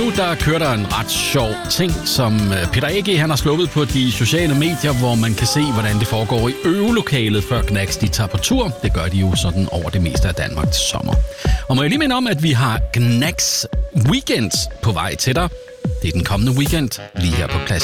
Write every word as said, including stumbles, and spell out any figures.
nu, der kører der en ret sjov ting, som Peter A G han har sluppet på de sociale medier, hvor man kan se, hvordan det foregår i øvelokalet, før Gnags de tager på tur. Det gør de jo sådan over det meste af Danmark til sommer. Og må jeg lige minde om, at vi har Gnags Weekend på vej til dig. Det er den kommende weekend, lige her på Plads